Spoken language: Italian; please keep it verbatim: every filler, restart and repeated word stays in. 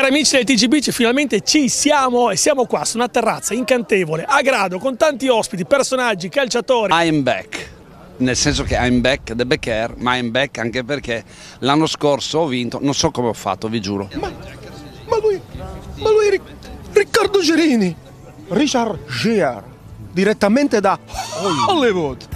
Cari amici del T G B, finalmente ci siamo e siamo qua su una terrazza incantevole, a grado, con tanti ospiti, personaggi, calciatori. I'm back, nel senso che I'm back, the backer, ma I'm back anche perché l'anno scorso ho vinto, non so come ho fatto, vi giuro. Ma, ma lui, ma lui è Riccardo Gerini, Richard Gere, direttamente da Hollywood.